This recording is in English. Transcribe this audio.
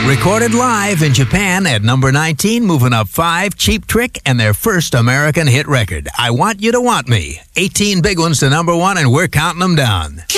Recorded live in Japan at number 19, moving up 5, Cheap Trick and their first American hit record, I Want You to Want Me. 18 big ones to number 1, and we're counting them down.